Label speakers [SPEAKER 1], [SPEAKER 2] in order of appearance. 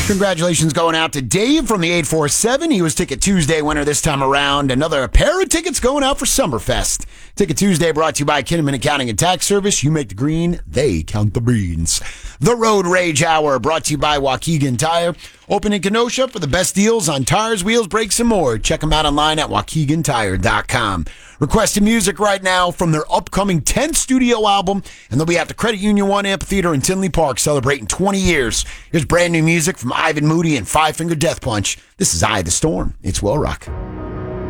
[SPEAKER 1] Congratulations going out to Dave from the 847. He was Ticket Tuesday winner this time around. Another pair of tickets going out for Summerfest. Ticket Tuesday brought to you by Kinnaman Accounting and Tax Service. You make the green, they count the beans. The Road Rage Hour brought to you by Waukegan Tire. Open in Kenosha for the best deals on tires, wheels, brakes, and more. Check them out online at WaukeganTire.com. Requesting music right now from their upcoming 10th studio album, and they'll be at the Credit Union One Amphitheater in Tinley Park celebrating 20 years. Here's brand new music from Ivan Moody and Five Finger Death Punch. This is Eye of the Storm. It's Will Rock.